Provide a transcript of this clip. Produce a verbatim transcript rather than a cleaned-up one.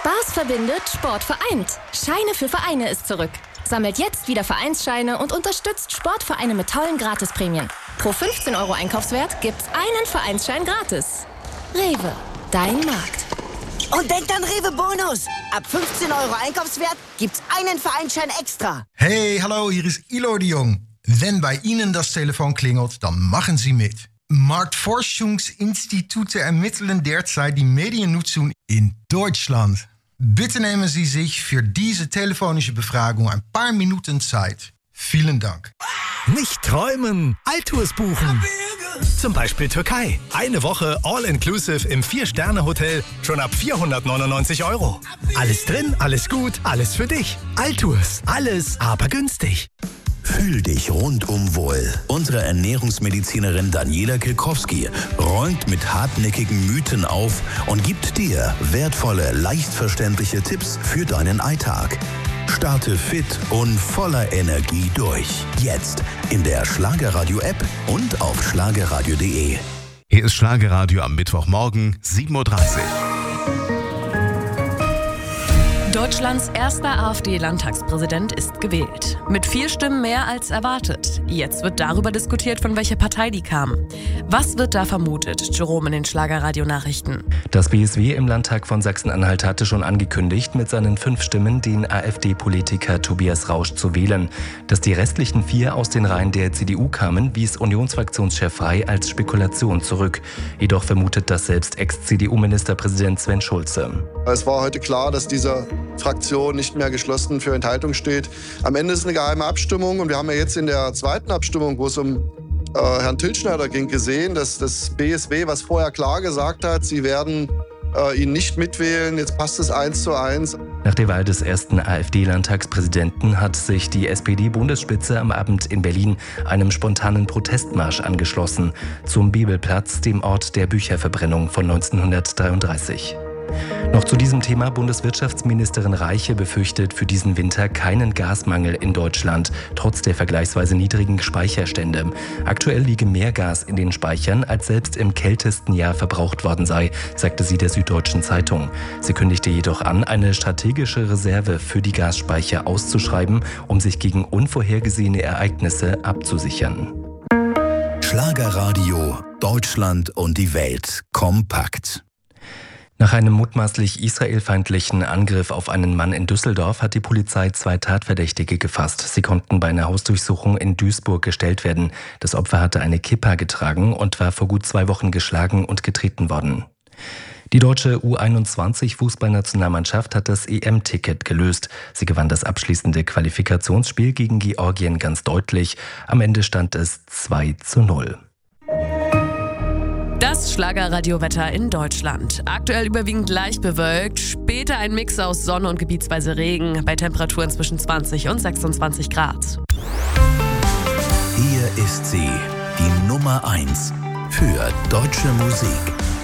Spaß verbindet, Sport vereint. Scheine für Vereine ist zurück. Sammelt jetzt wieder Vereinsscheine und unterstützt Sportvereine mit tollen Gratisprämien. Pro fünfzehn Euro Einkaufswert gibt's einen Vereinsschein gratis. Rewe, dein Markt. Und denkt an Rewe Bonus. Ab fünfzehn Euro Einkaufswert gibt's einen Vereinsschein extra. Hey, hallo, hier ist Ilo de Jong. Wenn bei Ihnen das Telefon klingelt, dann machen Sie mit. Marktforschungsinstitute ermitteln derzeit die Mediennutzung in Deutschland. Bitte nehmen Sie sich für diese telefonische Befragung ein paar Minuten Zeit. Vielen Dank. Nicht träumen, Altours buchen. Zum Beispiel Türkei. Eine Woche All-Inclusive im vier-Sterne-Hotel schon ab vierhundertneunundneunzig Euro. Alles drin, alles gut, alles für dich. Altours. Alles, aber günstig. Fühl dich rundum wohl. Unsere Ernährungsmedizinerin Daniela Kilkowski räumt mit hartnäckigen Mythen auf und gibt dir wertvolle, leicht verständliche Tipps für deinen Alltag. Starte fit und voller Energie durch. Jetzt in der Schlagerradio-App und auf schlagerradio punkt de. Hier ist Schlagerradio am Mittwochmorgen, sieben Uhr dreißig. Deutschlands erster AfD-Landtagspräsident ist gewählt. Mit vier Stimmen mehr als erwartet. Jetzt wird darüber diskutiert, von welcher Partei die kamen. Was wird da vermutet? Jerome in den Schlagerradio-Nachrichten. Das B S W im Landtag von Sachsen-Anhalt hatte schon angekündigt, mit seinen fünf Stimmen den AfD-Politiker Tobias Rausch zu wählen. Dass die restlichen vier aus den Reihen der C D U kamen, wies Unionsfraktionschef Frey als Spekulation zurück. Jedoch vermutet das selbst Ex-C D U-Ministerpräsident Sven Schulze. Es war heute klar, dass dieser Fraktion nicht mehr geschlossen für Enthaltung steht. Am Ende ist es eine geheime Abstimmung und wir haben ja jetzt in der zweiten Abstimmung, wo es um äh, Herrn Tilschneider ging, gesehen, dass das B S W, was vorher klar gesagt hat, sie werden äh, ihn nicht mitwählen, jetzt passt es eins zu eins. Nach der Wahl des ersten AfD-Landtagspräsidenten hat sich die S P D-Bundesspitze am Abend in Berlin einem spontanen Protestmarsch angeschlossen zum Bibelplatz, dem Ort der Bücherverbrennung von neunzehnhundertdreiunddreißig. Noch zu diesem Thema: Bundeswirtschaftsministerin Reiche befürchtet für diesen Winter keinen Gasmangel in Deutschland, trotz der vergleichsweise niedrigen Speicherstände. Aktuell liege mehr Gas in den Speichern, als selbst im kältesten Jahr verbraucht worden sei, sagte sie der Süddeutschen Zeitung. Sie kündigte jedoch an, eine strategische Reserve für die Gasspeicher auszuschreiben, um sich gegen unvorhergesehene Ereignisse abzusichern. Schlagerradio, Deutschland und die Welt kompakt. Nach einem mutmaßlich israelfeindlichen Angriff auf einen Mann in Düsseldorf hat die Polizei zwei Tatverdächtige gefasst. Sie konnten bei einer Hausdurchsuchung in Duisburg gestellt werden. Das Opfer hatte eine Kippa getragen und war vor gut zwei Wochen geschlagen und getreten worden. Die deutsche U einundzwanzig Fußballnationalmannschaft hat das E M-Ticket gelöst. Sie gewann das abschließende Qualifikationsspiel gegen Georgien ganz deutlich. Am Ende stand es zwei zu null. Das Schlagerradiowetter in Deutschland. Aktuell überwiegend leicht bewölkt, später ein Mix aus Sonne und gebietsweise Regen, bei Temperaturen zwischen zwanzig und sechsundzwanzig Grad. Hier ist sie, die Nummer eins für deutsche Musik.